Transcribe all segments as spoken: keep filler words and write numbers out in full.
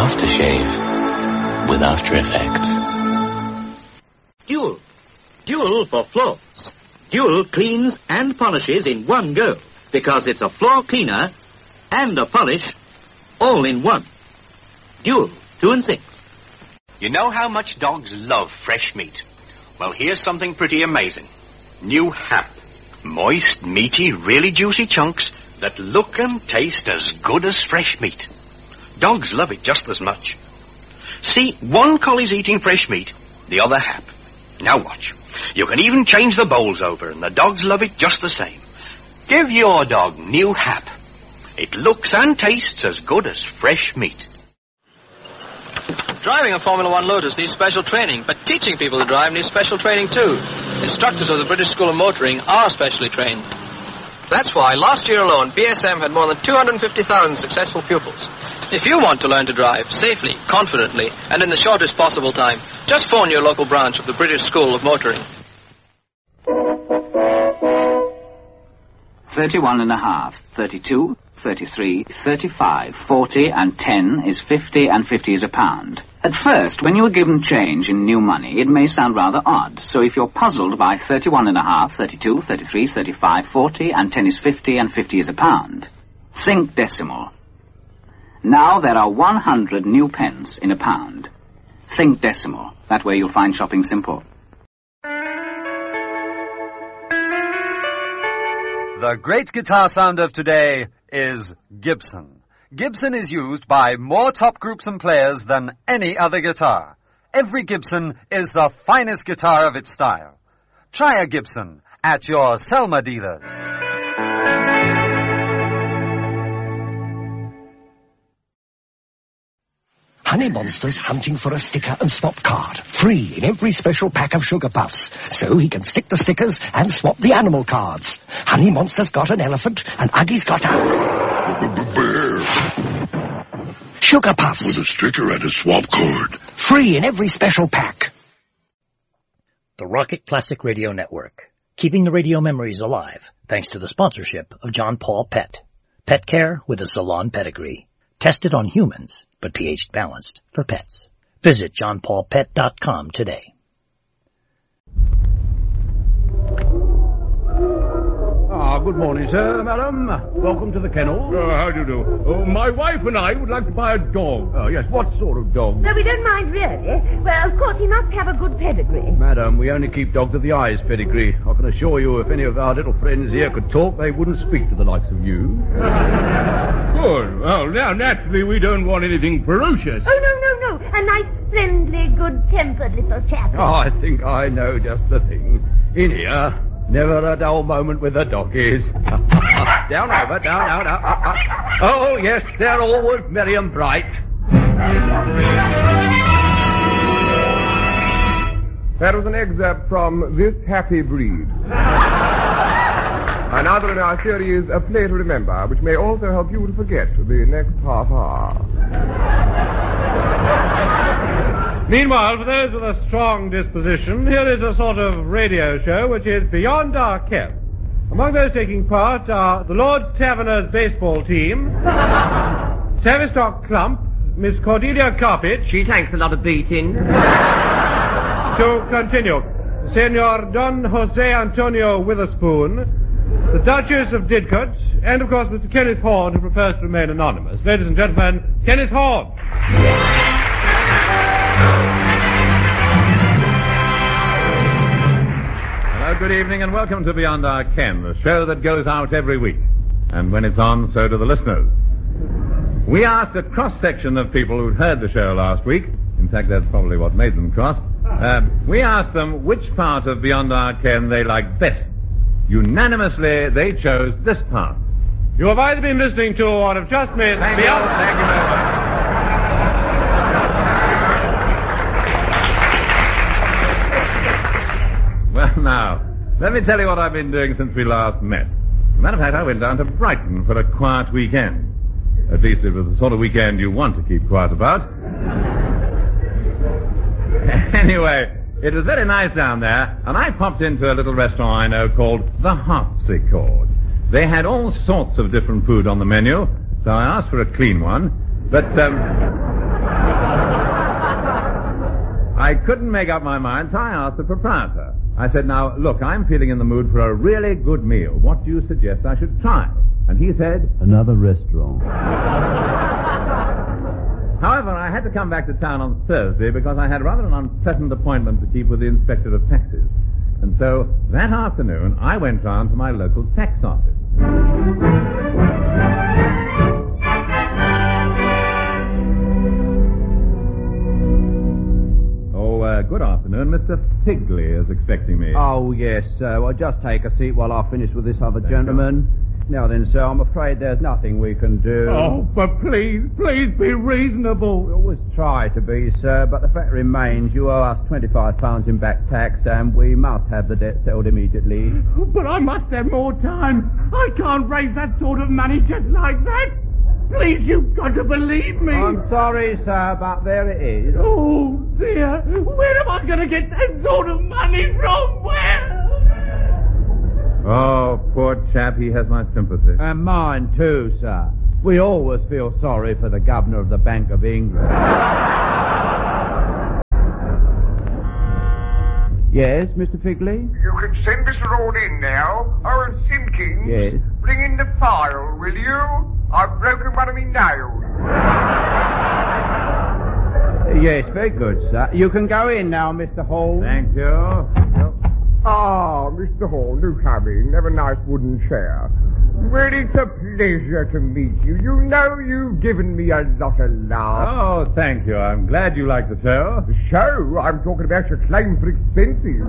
aftershave with After Effects. Dual. Dual for floors. Dual cleans and polishes in one go because it's a floor cleaner and a polish all in one. Dual, two and six. You know how much dogs love fresh meat? Well, here's something pretty amazing. New Hap. Moist, meaty, really juicy chunks that look and taste as good as fresh meat. Dogs love it just as much. See, one collie's eating fresh meat, the other Hap. Now watch. You can even change the bowls over, and the dogs love it just the same. Give your dog New Hap. It looks and tastes as good as fresh meat. Driving a Formula One Lotus needs special training, but teaching people to drive needs special training too. Instructors of the British School of Motoring are specially trained. That's why last year alone, B S M had more than two hundred fifty thousand successful pupils. If you want to learn to drive safely, confidently, and in the shortest possible time, just phone your local branch of the British School of Motoring. Thirty-one and a half, thirty-two, thirty-three, thirty-five, forty, and ten is fifty, and fifty is a pound. At first, when you are given change in new money, it may sound rather odd. So if you're puzzled by thirty-one and a half, thirty-two, thirty-three, thirty-five, forty, and ten is fifty, and fifty is a pound, think decimal. Now there are one hundred new pence in a pound. Think decimal. That way you'll find shopping simple. The great guitar sound of today is Gibson. Gibson is used by more top groups and players than any other guitar. Every Gibson is the finest guitar of its style. Try a Gibson at your Selma dealers. Honey Monster's hunting for a sticker and swap card. Free in every special pack of Sugar Puffs. So he can stick the stickers and swap the animal cards. Honey Monster's got an elephant and Uggie's got a... bear. Sugar Puffs. With a sticker and a swap card. Free in every special pack. The Rocket Classic Radio Network. Keeping the radio memories alive thanks to the sponsorship of John Paul Pet. Pet care with a salon pedigree. Tested on humans, but pH balanced for pets. Visit john paul pet dot com today. Ah, good morning, sir, madam. Welcome to the kennel. Oh, how do you do? Oh, my wife and I would like to buy a dog. Oh, yes, what sort of dog? No, we don't mind really. Well, of course, he must have a good pedigree. Madam, we only keep dogs of the eyes pedigree. I can assure you, if any of our little friends here could talk, they wouldn't speak to the likes of you. Good. Well, now, naturally, we don't want anything ferocious. Oh, no, no, no. A nice, friendly, good-tempered little chap. Oh, I think I know just the thing. In here, never a dull moment with the doggies. Down over, down, down, up, up, up. Oh, yes, they're always merry and bright. That was an excerpt from This Happy Breed. Another in our series, A Play to Remember, which may also help you to forget the next half hour. Meanwhile, for those with a strong disposition, here is a sort of radio show which is beyond our ken. Among those taking part are the Lord's Taverners baseball team, Tavistock Clump, Miss Cordelia Carpet. She takes a lot of beating. To continue, Senor Don Jose Antonio Witherspoon, the Duchess of Didcot, and, of course, Mister Kenneth Horn, who prefers to remain anonymous. Ladies and gentlemen, Kenneth Horn. Hello, good evening, and welcome to Beyond Our Ken, the show that goes out every week. And when it's on, so do the listeners. We asked a cross-section of people who'd heard the show last week. In fact, that's probably what made them cross. Uh, we asked them which part of Beyond Our Ken they liked best. Unanimously, they chose this part. You have either been listening to or have just missed Thank Beyond... you. Thank you very much. Well, now, let me tell you what I've been doing since we last met. As a matter of fact, I went down to Brighton for a quiet weekend. At least it was the sort of weekend you want to keep quiet about. Anyway, it was very nice down there, and I popped into a little restaurant I know called The Harpsichord. They had all sorts of different food on the menu, so I asked for a clean one, but, um... I couldn't make up my mind, so I asked the proprietor. I said, now, look, I'm feeling in the mood for a really good meal. What do you suggest I should try? And he said, another restaurant. However, I had to come back to town on Thursday because I had rather an unpleasant appointment to keep with the Inspector of Taxes. And so, that afternoon, I went round to my local tax office. Oh, uh, good afternoon. Mister Figley is expecting me. Oh, yes, sir. Well, just take a seat while I finish with this other Thank gentleman. You. Now then, sir, I'm afraid there's nothing we can do. Oh, but please, please be reasonable. We always try to be, sir, but the fact remains you owe us twenty-five pounds in back tax, and we must have the debt settled immediately. But I must have more time. I can't raise that sort of money just like that. Please, you've got to believe me. I'm sorry, sir, but there it is. Oh, dear. Where am I going to get that sort of money from? Where? Oh, poor chap, he has my sympathy. And mine too, sir. We always feel sorry for the Governor of the Bank of England. Yes, Mister Figley? You can send Mister Ord in now. Owen Simpkins. Yes. Bring in the file, will you? I've broken one of my nails. Yes, very good, sir. You can go in now, Mister Hall. Thank you. Ah, Mister Hall, do come in. Have a nice wooden chair. Well, it's a pleasure to meet you. You know you've given me a lot of love. Oh, thank you. I'm glad you like the show. The show? I'm talking about your claim for expenses.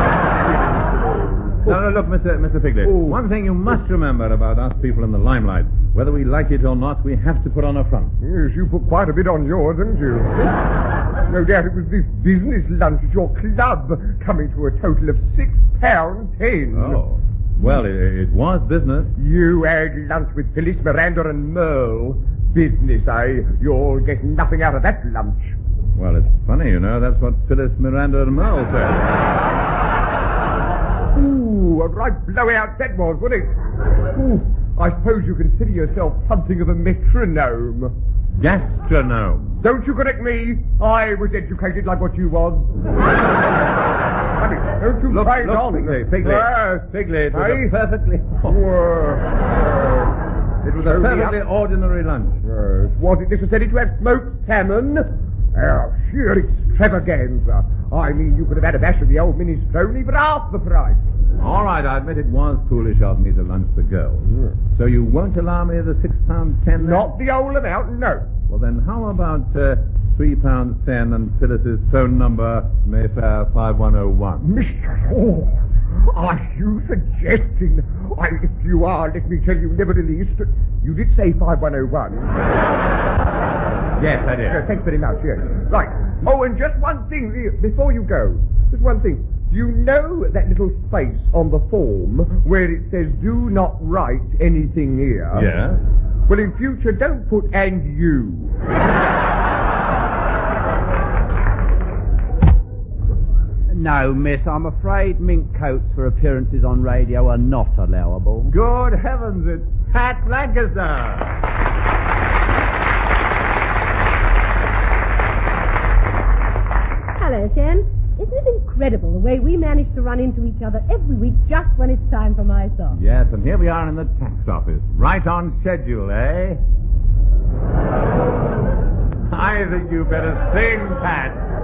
No, no, look, Mister Mister Figley. Oh. One thing you must remember about us people in the limelight. Whether we like it or not, we have to put on a front. Yes, you put quite a bit on yours, didn't you? No doubt it was this business lunch at your club coming to a total of six pounds ten. Oh. Well, it, it was business. You had lunch with Phyllis, Miranda and Merle. Business, eh? You'll get nothing out of that lunch. Well, it's funny, you know. That's what Phyllis, Miranda and Merle said. Ooh, a right blowout that was, wasn't it? Ooh, I suppose you consider yourself something of a metronome. Gastronome. Don't you correct me. I was educated like what you was. I mean, don't you look, try look, on. Figley, Figley. Yes. Figley, it was Aye? a perfectly... It was a perfectly up. ordinary lunch. Yes. Was it necessary to have smoked salmon? Oh, sheer extravaganza. I mean, you could have had a bash of the old minestrone for half the price. All right, I admit it was foolish of me to lunch the girls. Mm. So you won't allow me the six pound ten? Not the whole amount, no. Well, then how about uh, three pounds ten and Phyllis's phone number, Mayfair five one oh one? Mister Hall, are you suggesting... I, if you are, let me tell you, nevertheless, you did say five one oh one. Yes, I did. Uh, thanks very much, yes. Right. Oh, and just one thing before you go. Just one thing. You know that little space on the form where it says, do not write anything here? Yeah. Well, in future, don't put and you. No, miss, I'm afraid mink coats for appearances on radio are not allowable. Good heavens, it's Pat Lancaster. Hello, Sam. Isn't it incredible the way we manage to run into each other every week just when it's time for my song? Yes, and here we are in the tax office. Right on schedule, eh? I think you better sing, Pat.